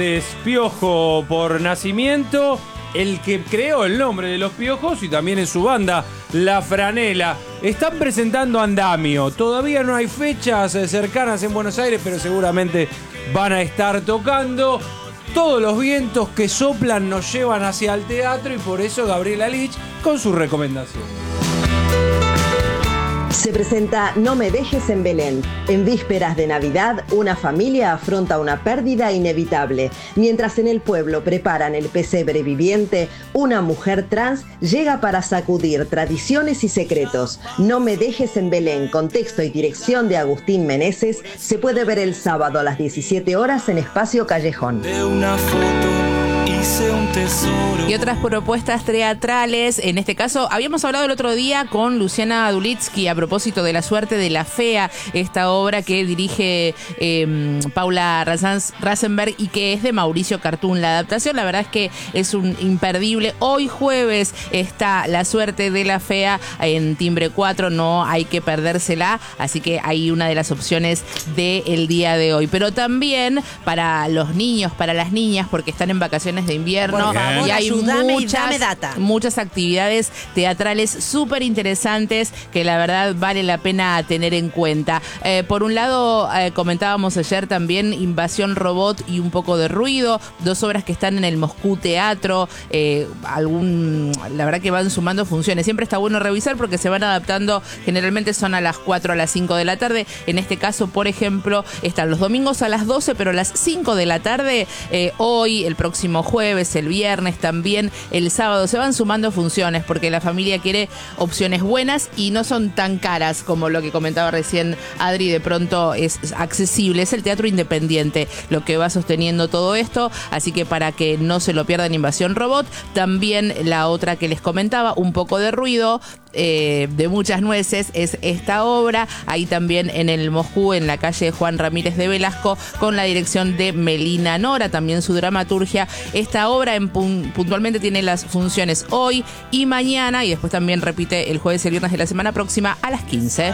Es Piojo por nacimiento, el que creó el nombre de los Piojos y también en su banda, La Franela. Están presentando Andamio. Todavía no hay fechas cercanas en Buenos Aires, pero seguramente van a estar tocando. Todos los vientos que soplan nos llevan hacia el teatro y por eso Gabriela Lich con su recomendación. Se presenta No me dejes en Belén. En vísperas de Navidad, una familia afronta una pérdida inevitable. Mientras en el pueblo preparan el pesebre viviente, una mujer trans llega para sacudir tradiciones y secretos. No me dejes en Belén, con texto y dirección de Agustín Meneses, se puede ver el sábado a las 17 horas en Espacio Callejón. De una foto hice un tesoro. Y otras propuestas teatrales, en este caso, habíamos hablado el otro día con Luciana Dulitsky a propósito de La suerte de la fea, esta obra que dirige Paula Rasenberg y que es de Mauricio Cartún. La adaptación, la verdad es que es un imperdible. Hoy jueves está La suerte de la fea en Timbre 4, no hay que perdérsela, así que hay una de las opciones del día de hoy. Pero también para los niños, para las niñas, porque están en vacaciones de invierno y hay muchas actividades teatrales súper interesantes que la verdad vale la pena tener en cuenta. Por un lado, comentábamos ayer también Invasión Robot y Un poco de ruido, dos obras que están en el Moscú Teatro. La verdad que van sumando funciones. Siempre está bueno revisar porque se van adaptando, generalmente son a las 4 a las 5 de la tarde. En este caso, por ejemplo, están los domingos a las 12, pero a las 5 de la tarde, hoy, el próximo jueves, el viernes también, el sábado, se van sumando funciones porque la familia quiere opciones buenas y no son tan caras como lo que comentaba recién Adri, de pronto es accesible, es el teatro independiente lo que va sosteniendo todo esto, así que para que no se lo pierdan Invasión Robot, también la otra que les comentaba, Un poco de ruido, de muchas nueces, es esta obra, ahí también en el Moscú, en la calle Juan Ramírez de Velasco, con la dirección de Melina Nora, también su dramaturgia. Esta obra puntualmente tiene las funciones hoy y mañana, y después también repite el jueves y el viernes de la semana próxima a las 15.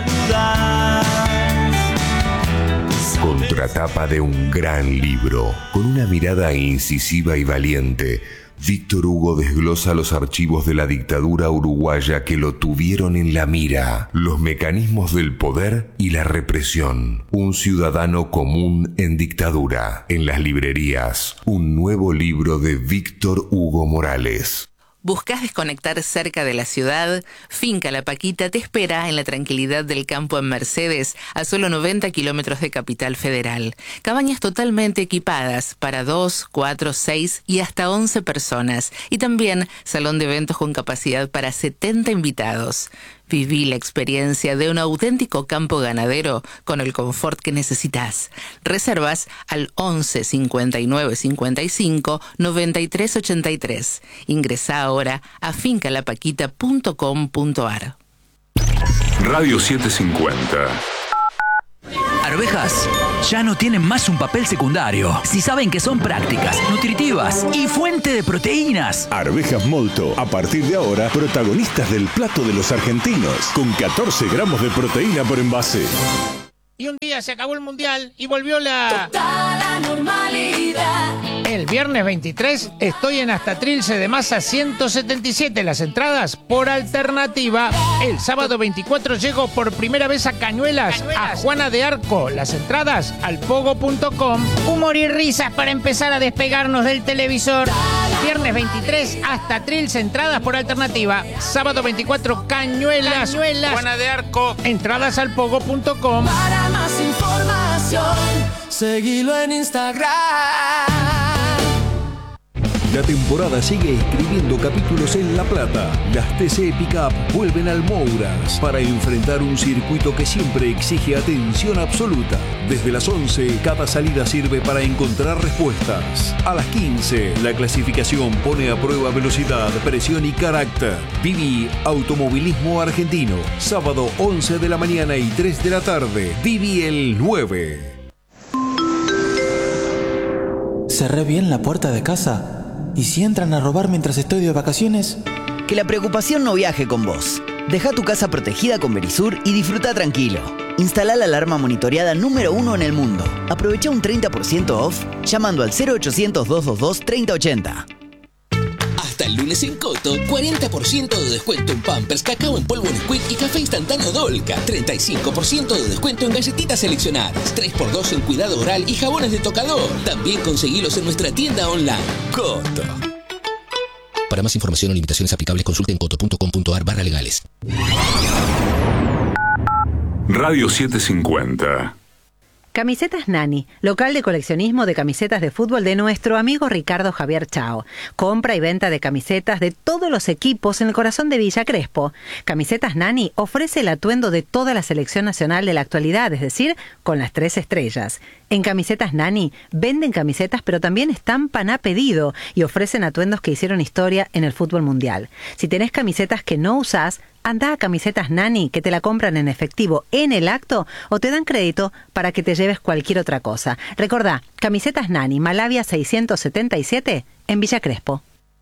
Contratapa de un gran libro, con una mirada incisiva y valiente, Víctor Hugo desglosa los archivos de la dictadura uruguaya que lo tuvieron en la mira, los mecanismos del poder y la represión. Un ciudadano común en dictadura. En las librerías, un nuevo libro de Víctor Hugo Morales. ¿Buscás desconectar cerca de la ciudad? Finca La Paquita te espera en la tranquilidad del campo en Mercedes, a solo 90 kilómetros de Capital Federal. Cabañas totalmente equipadas para 2, 4, 6 y hasta 11 personas. Y también salón de eventos con capacidad para 70 invitados. Viví la experiencia de un auténtico campo ganadero con el confort que necesitas. Reservas al 11 59 55 93 83. Ingresa ahora a fincalapaquita.com.ar. Radio 750. Arvejas ya no tienen más un papel secundario. Si saben que son prácticas, nutritivas y fuente de proteínas. Arvejas Molto, a partir de ahora, protagonistas del plato de los argentinos, con 14 gramos de proteína por envase. Y un día se acabó el mundial y volvió la normalidad. El viernes 23 estoy en Hasta Trilce de Masa 177, las entradas por alternativa. El sábado 24 llego por primera vez a Cañuelas, a Juana de Arco, las entradas al pogo.com. Humor y risas para empezar a despegarnos del televisor. Viernes 23 Hasta Trilce, entradas por alternativa. Sábado 24 Cañuelas, Juana de Arco, entradas al pogo.com. Para más información, seguilo en Instagram. La temporada sigue escribiendo capítulos en La Plata. Las TC Pickup vuelven al Mouras para enfrentar un circuito que siempre exige atención absoluta. Desde las 11, cada salida sirve para encontrar respuestas. A las 15, la clasificación pone a prueba velocidad, presión y carácter. Viví Automovilismo Argentino. Sábado 11 de la mañana y 3 de la tarde. Viví el 9. ¿Cerré bien la puerta de casa? ¿Y si entran a robar mientras estoy de vacaciones? Que la preocupación no viaje con vos. Deja tu casa protegida con Verisur y disfruta tranquilo. Instala la alarma monitoreada número 1 en el mundo. Aprovecha un 30% off llamando al 0800-222-3080. Hasta el lunes en Coto, 40% de descuento en Pampers, cacao en polvo Nesquik y café instantáneo Dolca. 35% de descuento en galletitas seleccionadas. 3x2 en cuidado oral y jabones de tocador. También conseguilos en nuestra tienda online. Coto. Para más información o limitaciones aplicables, consulte en coto.com.ar/legales. Radio 750. Camisetas Nani, local de coleccionismo de camisetas de fútbol de nuestro amigo Ricardo Javier Chao. Compra y venta de camisetas de todos los equipos en el corazón de Villa Crespo. Camisetas Nani ofrece el atuendo de toda la selección nacional de la actualidad, es decir, con las 3 estrellas. En Camisetas Nani venden camisetas pero también estampan a pedido y ofrecen atuendos que hicieron historia en el fútbol mundial. Si tenés camisetas que no usás, anda a Camisetas Nani, que te la compran en efectivo en el acto o te dan crédito para que te lleves cualquier otra cosa. Recordá, Camisetas Nani, Malavia 677, en Villa Crespo.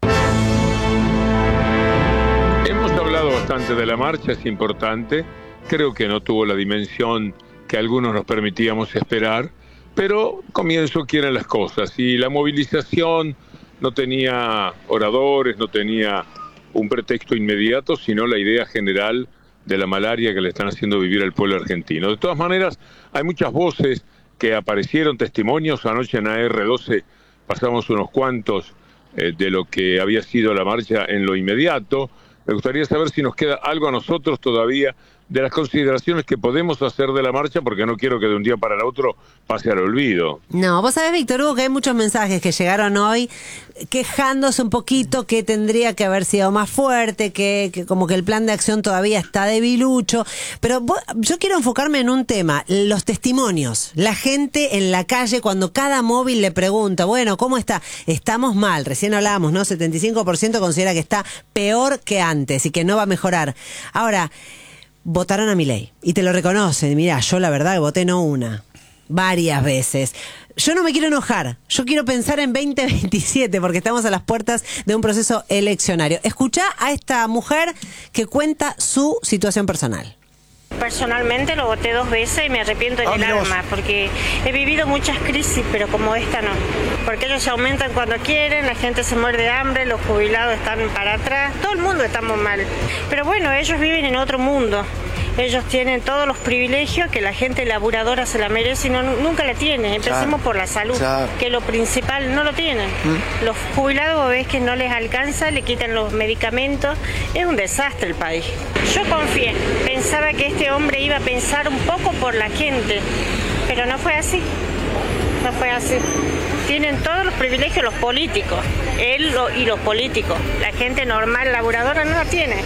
Hemos hablado bastante de la marcha, es importante. Creo que no tuvo la dimensión que algunos nos permitíamos esperar, pero comienzo quieren las cosas. Y la movilización no tenía oradores, no tenía un pretexto inmediato, sino la idea general de la malaria que le están haciendo vivir al pueblo argentino. De todas maneras, hay muchas voces que aparecieron, testimonios. Anoche en AR12 pasamos unos cuantos de lo que había sido la marcha en lo inmediato. Me gustaría saber si nos queda algo a nosotros todavía de las consideraciones que podemos hacer de la marcha, porque no quiero que de un día para el otro pase al olvido. No, vos sabés, Víctor Hugo, que hay muchos mensajes que llegaron hoy quejándose un poquito que tendría que haber sido más fuerte, que como que el plan de acción todavía está debilucho, pero yo quiero enfocarme en un tema, los testimonios, la gente en la calle cuando cada móvil le pregunta, bueno, ¿cómo está? Estamos mal, recién hablábamos, ¿no? 75% considera que está peor que antes y que no va a mejorar. Ahora, votaron a Milei y te lo reconocen. Mirá, yo la verdad que voté no una, varias veces. Yo no me quiero enojar, yo quiero pensar en 2027 porque estamos a las puertas de un proceso eleccionario. Escuchá a esta mujer que cuenta su situación personal. Personalmente lo voté 2 veces y me arrepiento en el alma porque he vivido muchas crisis, pero como esta no. Porque ellos se aumentan cuando quieren, la gente se muere de hambre, los jubilados están para atrás, todo el mundo estamos mal. Pero bueno, ellos viven en otro mundo. Ellos tienen todos los privilegios que la gente laburadora se la merece y nunca la tiene. Empecemos por la salud, que lo principal no lo tienen. Los jubilados ves que no les alcanza, le quitan los medicamentos. Es un desastre el país. Yo confié, pensaba que este hombre iba a pensar un poco por la gente, pero no fue así. No fue así. Tienen todos los privilegios los políticos, él y los políticos. La gente normal, laburadora, no la tiene.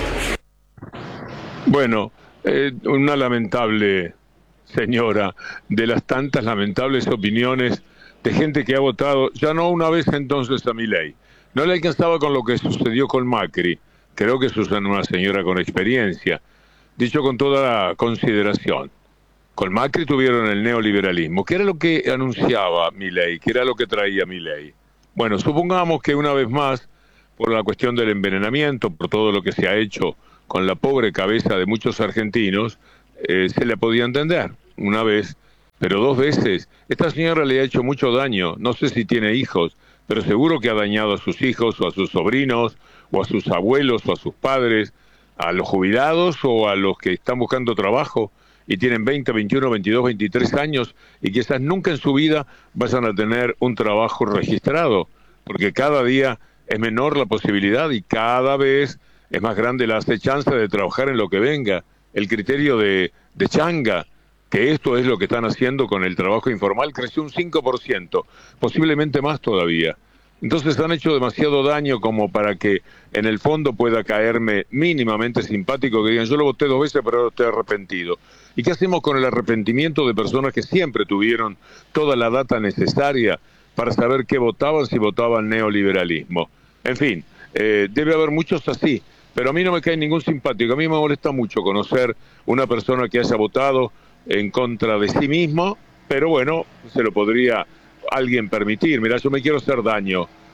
Bueno, una lamentable señora, de las tantas lamentables opiniones de gente que ha votado, ya no una vez entonces a Milei. No le alcanzaba con lo que sucedió con Macri. Creo que es una señora con experiencia. Dicho con toda consideración, con Macri tuvieron el neoliberalismo. ¿Qué era lo que anunciaba Milei? ¿Qué era lo que traía Milei? Bueno, supongamos que una vez más, por la cuestión del envenenamiento, por todo lo que se ha hecho con la pobre cabeza de muchos argentinos, se le podía entender una vez, pero 2 veces. Esta señora le ha hecho mucho daño, no sé si tiene hijos, pero seguro que ha dañado a sus hijos o a sus sobrinos o a sus abuelos o a sus padres, a los jubilados o a los que están buscando trabajo y tienen 20, 21, 22, 23 años y quizás nunca en su vida vayan a tener un trabajo registrado, porque cada día es menor la posibilidad y cada vez es más grande la acechanza de trabajar en lo que venga. El criterio de changa, que esto es lo que están haciendo con el trabajo informal, creció un 5%, posiblemente más todavía. Entonces han hecho demasiado daño como para que en el fondo pueda caerme mínimamente simpático que digan, yo lo voté 2 veces pero ahora estoy arrepentido. ¿Y qué hacemos con el arrepentimiento de personas que siempre tuvieron toda la data necesaria para saber qué votaban si votaban neoliberalismo? En fin, debe haber muchos así. Pero a mí no me cae ningún simpático. A mí me molesta mucho conocer una persona que haya votado en contra de sí mismo, pero bueno, se lo podría alguien permitir. Mira, yo me quiero hacer daño.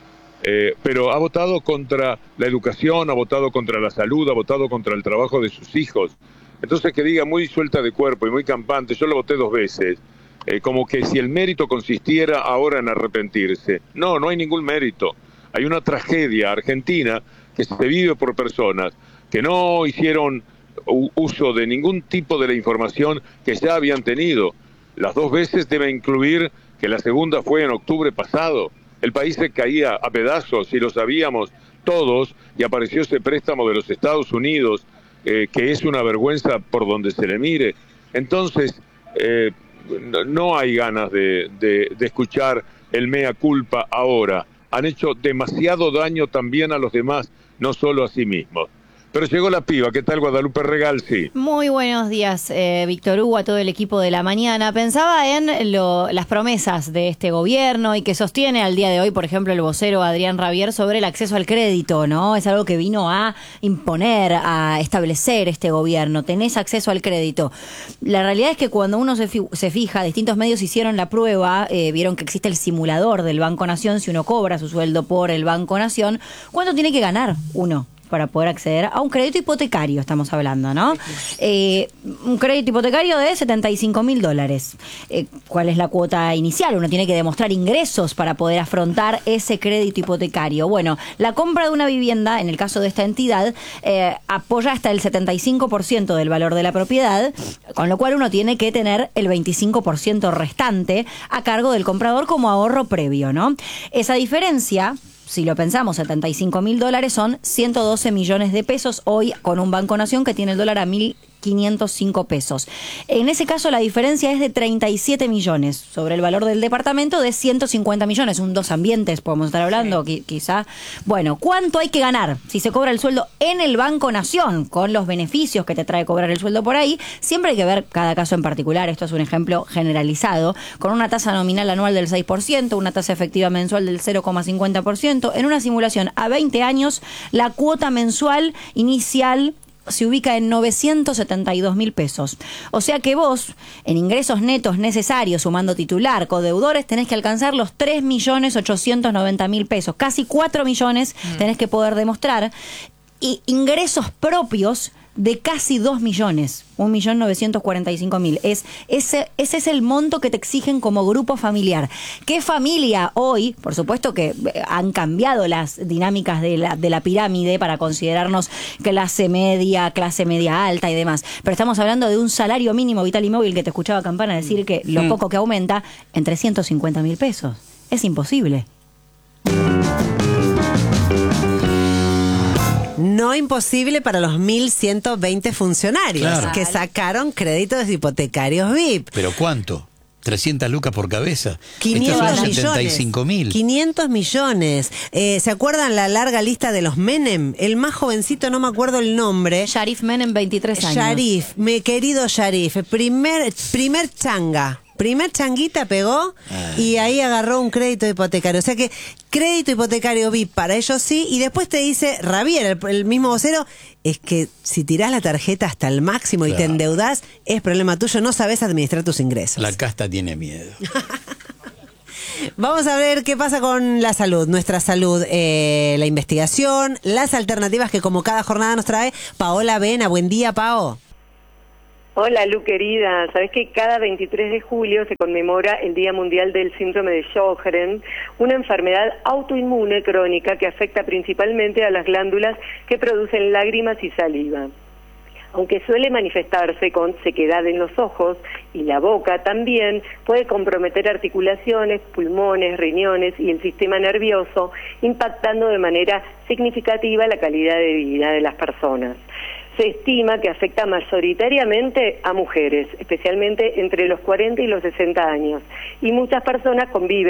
pero ha votado contra la educación, ha votado contra la salud, ha votado contra el trabajo de sus hijos. Entonces, que diga muy suelta de cuerpo y muy campante, yo lo voté 2 veces, como que si el mérito consistiera ahora en arrepentirse. No, no hay ningún mérito. Hay una tragedia argentina que se vive por personas que no hicieron uso de ningún tipo de la información que ya habían tenido. Las 2 veces debe incluir que la segunda fue en octubre pasado. El país se caía a pedazos y lo sabíamos todos, y apareció ese préstamo de los Estados Unidos, que es una vergüenza por donde se le mire. Entonces, no hay ganas de escuchar el mea culpa ahora. Han hecho demasiado daño también a los demás, no solo a sí mismos. Pero llegó la piba. ¿Qué tal, Guadalupe Regalsi? Muy buenos días, Víctor Hugo, a todo el equipo de La Mañana. Pensaba en las promesas de este gobierno y que sostiene al día de hoy, por ejemplo, el vocero Adrián Rabier sobre el acceso al crédito, ¿no? Es algo que vino a imponer, a establecer este gobierno. Tenés acceso al crédito. La realidad es que cuando uno se fija, distintos medios hicieron la prueba, vieron que existe el simulador del Banco Nación. Si uno cobra su sueldo por el Banco Nación, ¿cuánto tiene que ganar uno para poder acceder a un crédito hipotecario? Estamos hablando, ¿no? Un crédito hipotecario de $75.000. ¿Cuál es la cuota inicial? Uno tiene que demostrar ingresos para poder afrontar ese crédito hipotecario. Bueno, la compra de una vivienda, en el caso de esta entidad, apoya hasta el 75% del valor de la propiedad, con lo cual uno tiene que tener el 25% restante a cargo del comprador como ahorro previo, ¿no? Esa diferencia, si lo pensamos, $75.000 son 112 millones de pesos hoy con un Banco Nación que tiene el dólar a 1.505 pesos. En ese caso la diferencia es de 37 millones sobre el valor del departamento de 150 millones. Un 2 ambientes podemos estar hablando, quizá. Bueno, ¿cuánto hay que ganar si se cobra el sueldo en el Banco Nación con los beneficios que te trae cobrar el sueldo por ahí? Siempre hay que ver cada caso en particular. Esto es un ejemplo generalizado, con una tasa nominal anual del 6%, una tasa efectiva mensual del 0,50%. En una simulación a 20 años, la cuota mensual inicial se ubica en 972.000 pesos. O sea que vos, en ingresos netos necesarios, sumando titular, codeudores, tenés que alcanzar los 3.890.000 pesos. Casi 4 millones tenés que poder demostrar. Y ingresos propios de casi 2 millones, 1.945.000. Ese es el monto que te exigen como grupo familiar. ¿Qué familia hoy? Por supuesto que han cambiado las dinámicas de la pirámide para considerarnos clase media alta y demás. Pero estamos hablando de un salario mínimo vital y móvil que te escuchaba Campana decir que lo poco que aumenta en 350.000 pesos. Es imposible. No imposible para los 1.120 funcionarios que sacaron créditos hipotecarios VIP. ¿Pero cuánto? 300 lucas por cabeza. 500 millones. 75.000. 500 millones. ¿Se acuerdan la larga lista de los Menem? El más jovencito, no me acuerdo el nombre. Sharif Menem, 23 años. Sharif, mi querido Sharif. Primer changa. Primer changuita pegó y ahí agarró un crédito hipotecario. O sea que crédito hipotecario VIP para ellos sí. Y después te dice Rabier, el mismo vocero, es que si tirás la tarjeta hasta el máximo y te endeudás, es problema tuyo, no sabés administrar tus ingresos. La casta tiene miedo. Vamos a ver qué pasa con la salud, nuestra salud, la investigación, las alternativas que como cada jornada nos trae Paola Vena. Buen día, Pao. Hola, Lu, querida. Sabes que cada 23 de julio se conmemora el Día Mundial del Síndrome de Sjögren, una enfermedad autoinmune crónica que afecta principalmente a las glándulas que producen lágrimas y saliva. Aunque suele manifestarse con sequedad en los ojos y la boca, también puede comprometer articulaciones, pulmones, riñones y el sistema nervioso, impactando de manera significativa la calidad de vida de las personas. Se estima que afecta mayoritariamente a mujeres, especialmente entre los 40 y los 60 años, y muchas personas conviven